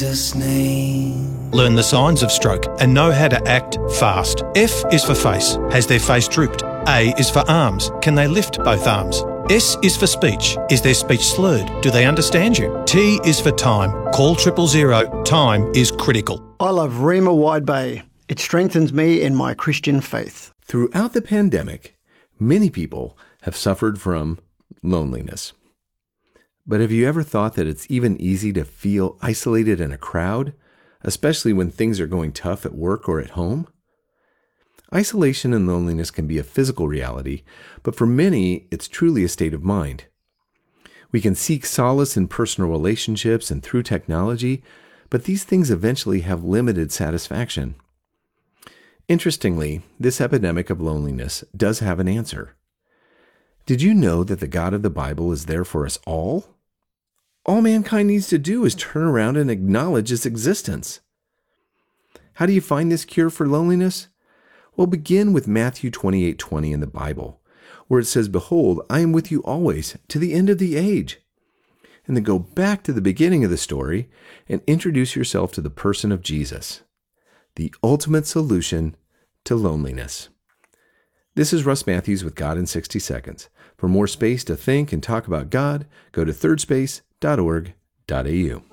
Learn the signs of stroke and know how to act fast. F is for face. Has their face drooped? A is for arms. Can they lift both arms? S is for speech. Is their speech slurred? Do they understand you? T is for time. Call 000. Time is critical. I love Rima Wide Bay. It strengthens me in my Christian faith. Throughout the pandemic, many people have suffered from loneliness. But have you ever thought that it's even easy to feel isolated in a crowd, especially when things are going tough at work or at home? Isolation and loneliness can be a physical reality, but for many, it's truly a state of mind. We can seek solace in personal relationships and through technology, but these things eventually have limited satisfaction. Interestingly, this epidemic of loneliness does have an answer. Did you know that the God of the Bible is there for us all? All mankind needs to do is turn around and acknowledge its existence. How do you find this cure for loneliness? Well, begin with Matthew 28:20 in the Bible, where it says, "Behold, I am with you always, to the end of the age." And then go back to the beginning of the story and introduce yourself to the person of Jesus, the ultimate solution to loneliness. This is Russ Matthews with God in 60 Seconds. For more space to think and talk about God, go to thirdspace.org.au.